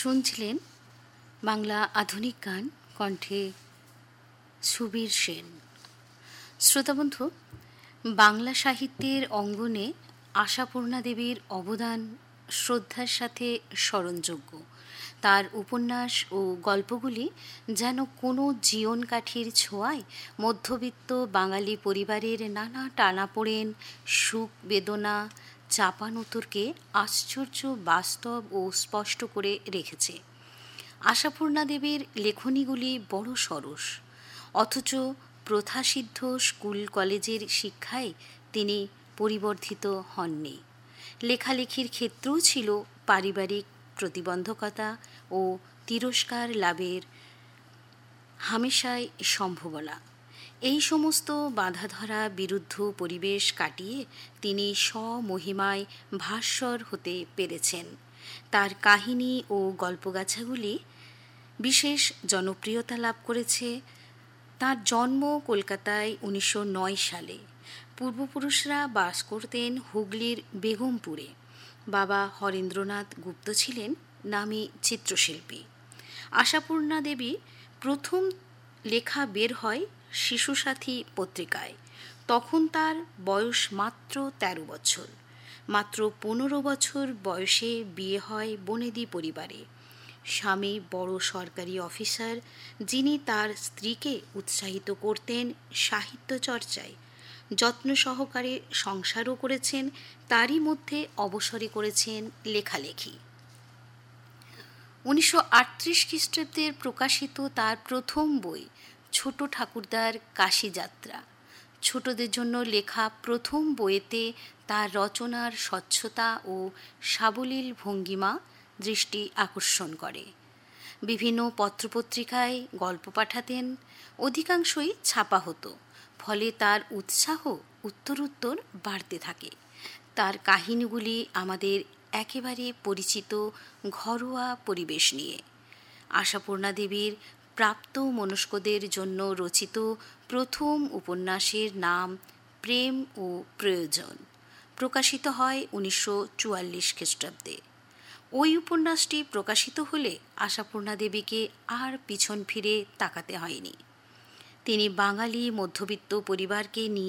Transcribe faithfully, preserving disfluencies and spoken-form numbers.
শুনছিলেন বাংলা আধুনিক গান, কণ্ঠে সুবীর সেন। শ্রোতাবন্ধু, বাংলা সাহিত্যের অঙ্গনে আশাপূর্ণা দেবীর অবদান শ্রদ্ধার সাথে স্মরণযোগ্য। তার উপন্যাস ও গল্পগুলি যেন কোনো জীবন কাঠির ছোঁয়ায় মধ্যবিত্ত বাঙালি পরিবারের নানা টানাপোড়েন, সুখ বেদনা, চাপানুতরকে আশ্চর্য বাস্তব ও স্পষ্ট করে রেখেছে। আশাপূর্ণা দেবীর লেখনীগুলি বড় সরস, অথচ প্রথাসিদ্ধ স্কুল কলেজের শিক্ষায় তিনি পরিবর্ধিত হননি। লেখালেখির ক্ষেত্রেও ছিল পারিবারিক প্রতিবন্ধকতা ও তিরস্কার লাভের হামেশাই সম্ভাবনা। এই সমস্ত বাঁধাধরা বিরুদ্ধ পরিবেশ কাটিয়ে তিনি স্বমহিমায় ভাস্বর হতে পেরেছেন। তার কাহিনী ও গল্পগাছাগুলি বিশেষ জনপ্রিয়তা লাভ করেছে। তার জন্ম কলকাতায় উনিশশো নয় সালে। পূর্বপুরুষরা বাস করতেন হুগলির বেগমপুরে। বাবা হরেন্দ্রনাথ গুপ্ত ছিলেন নামী চিত্রশিল্পী। আশাপূর্ণা দেবী প্রথম লেখা বের হয় শিশুসাথী পত্রিকায়। তখন তার বয়স মাত্র তেরো বছর। মাত্র পনেরো বছর বয়সে বিয়ে হয় বনেদি পরিবারে। স্বামী বড় সরকারি অফিসার, যিনি তার স্ত্রীকে উৎসাহিত করতেন সাহিত্য চর্চায়। যত্ন সহকারে সংসারও করেছেন, তারই মধ্যে অবসরে করেছেন লেখালেখি। উনিশশো আটত্রিশ খ্রিস্টাব্দের প্রকাশিত তার প্রথম বই ছোট ঠাকুরদার কাশী যাত্রা। ছোটদের জন্য লেখা প্রথম বইয়েতে তার রচনার স্বচ্ছতা ও সাবলীল ভঙ্গিমা দৃষ্টি আকর্ষণ করে। বিভিন্ন পত্রপত্রিকায় গল্প পাঠাতেন, অধিকাংশই ছাপা হতো। ফলে তার উৎসাহ উত্তরোত্তর বাড়তে থাকে। তার কাহিনীগুলি আমাদের একেবারে পরিচিত ঘরোয়া পরিবেশ নিয়ে। আশাপূর্ণা দেবীর প্রাপ্ত মনস্কদের জন্য রচিত প্রথম উপন্যাসের নাম প্রেম ও প্রয়োজন। প্রকাশিত হয় উনিশশো চুয়াল্লিশ খ্রিস্টাব্দে। ওই উপন্যাসটি প্রকাশিত হলে আশাপূর্ণা দেবীকে আর পিছন ফিরে তাকাতে হয়নি। তিনি বাঙালি মধ্যবিত্ত পরিবারকে নিয়ে